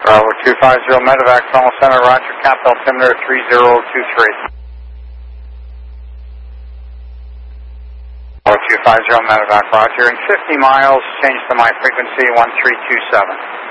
Bravo 250 Medevac, Tunnel Center, Roger, cap altimeter 3023. Bravo 250 Medevac, Roger, in 50 miles, change to my frequency 1327.